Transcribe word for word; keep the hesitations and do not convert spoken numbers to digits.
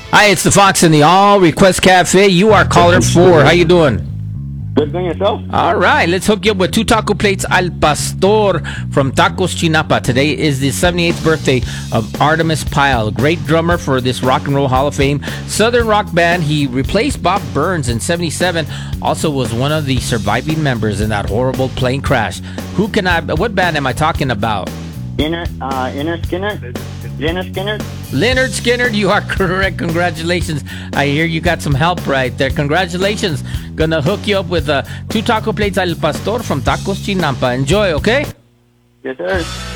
Hi, it's the Fox in the All Request Cafe. You are caller four. How you doing? Good thing yourself. All right, let's hook you up with two taco plates al pastor from Tacos Chinapa. Today is the seventy-eighth birthday of Artemis Pyle, a great drummer for this Rock and Roll Hall of Fame Southern rock band. He replaced Bob Burns in seventy-seven. Also was one of the surviving members in that horrible plane crash. Who can I? What band am I talking about? Inner, uh, Inner Skinner? Inner Skinner? Lynyrd Skynyrd, you are correct. Congratulations. I hear you got some help right there. Congratulations. Gonna hook you up with uh, two taco plates al pastor from Tacos Chinampa. Enjoy, okay? Yes, sir.